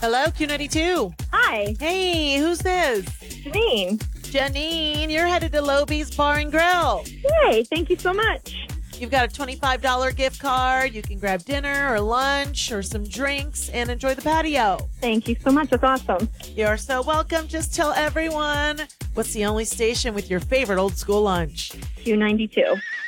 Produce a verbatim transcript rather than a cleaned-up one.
Hello, Q ninety-two. Hi, Hey, who's this? Janine. Janine, you're headed to Loby's Bar and Grill. Hey, thank you so much. You've got a twenty-five dollars gift card. You can grab dinner or lunch or some drinks and enjoy the patio. Thank you so much. That's awesome. You're so welcome. Just tell everyone, what's the only station with your favorite old school lunch? Q ninety-two.